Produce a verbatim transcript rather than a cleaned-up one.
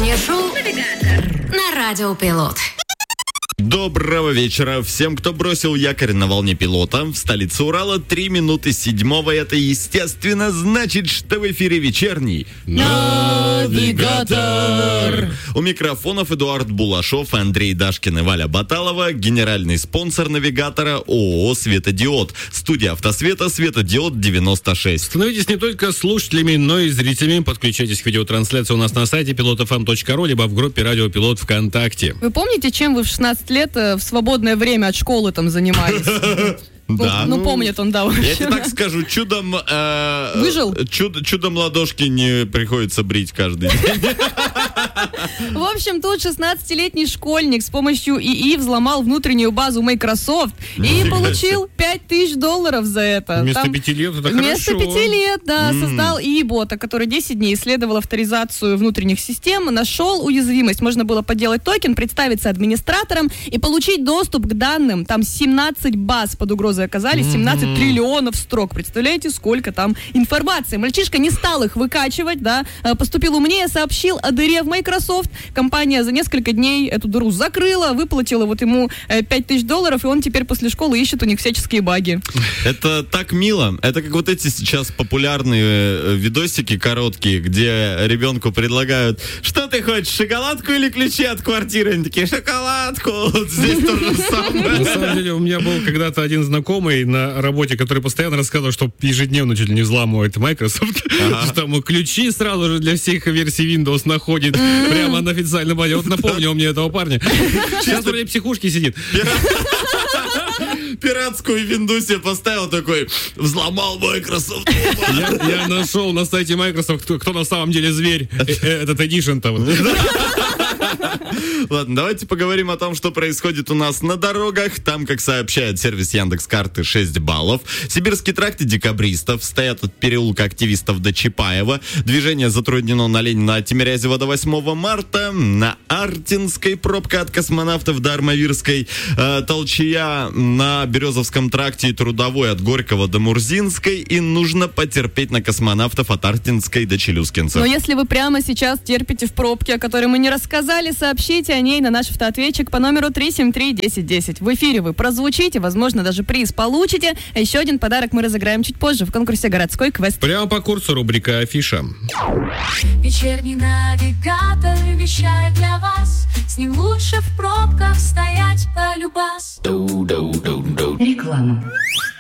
Утреннее шоу на Радио Пилот. Доброго вечера всем, кто бросил якорь на волне Пилота. В столице Урала три минуты седьмого. Это, естественно, значит, что в эфире вечерний Навигатор. У микрофонов Эдуард Булашов, Андрей Дашкин и Валя Баталова. Генеральный спонсор Навигатора ООО «Светодиод». Студия «Автосвета», «Светодиод» девяносто шесть. Становитесь не только слушателями, но и зрителями. Подключайтесь к видеотрансляции у нас на сайте пилот эф эм точка ру, либо в группе Радио Пилот ВКонтакте. Вы помните, чем вы в шестнадцать лет в свободное время от школы там занимались? Да. Ну, ну, помнит он, да, вообще. Я тебе так скажу, чудом... Э, Выжил? Чуд, чудом ладошки не приходится брить каждый день. В общем, тут шестнадцатилетний школьник с помощью ИИ взломал внутреннюю базу Microsoft и получил пять тысяч долларов за это. Вместо Там, пяти лет это Вместо хорошо. пяти лет, да, mm. создал ИИ-бота, который десять дней исследовал авторизацию внутренних систем, нашел уязвимость. Можно было подделать токен, представиться администратором и получить доступ к данным. Там семнадцать баз под угрозой оказались, семнадцать mm-hmm. триллионов строк. Представляете, сколько там информации. Мальчишка не стал их выкачивать, да, поступил умнее, сообщил о дыре в Microsoft. Компания за несколько дней эту дыру закрыла, выплатила вот ему пять тысяч долларов, и он теперь после школы ищет у них всяческие баги. Это так мило. Это как вот эти сейчас популярные видосики короткие, где ребенку предлагают: что ты хочешь, шоколадку или ключи от квартиры? Они такие: шоколадку. Вот здесь то же самое. На самом деле, у меня был когда-то один знакомый на работе, который постоянно рассказывал, что ежедневно чуть ли не взламывает Microsoft. Ага. Что там ключи сразу же для всех версий Windows находит mm. прямо на официальном базе. Вот напомнил мне этого парня. Сейчас вроде психушки сидит. Пиратскую винду себе поставил, такой: взломал Microsoft. Я, я нашел на сайте Microsoft, кто, кто на самом деле зверь. Этот Edition-то. Ладно, давайте поговорим о том, что происходит у нас на дорогах. Там, как сообщает сервис Яндекс.Карты, шесть баллов. Сибирский тракт и декабристов стоят от переулка активистов до Чапаева. Движение затруднено на Ленина от Тимирязева до восьмого марта. На Артинской пробка от Космонавтов до Армавирской. Э, толчья на Березовском тракте и Трудовой от Горького до Мурзинской. И нужно потерпеть на Космонавтов от Артинской до Челюскинцев. Но если вы прямо сейчас терпите в пробке, о которой мы не рассказали, сообщите о ней на наш автоответчик по номеру три семь три десять десять. В эфире вы прозвучите, возможно, даже приз получите. А еще один подарок мы разыграем чуть позже в конкурсе «Городской квест». Прямо по курсу рубрика «Афиша». Вечерний навигатор вещает для вас. С ним лучше в пробках стоять полюбас. Реклама.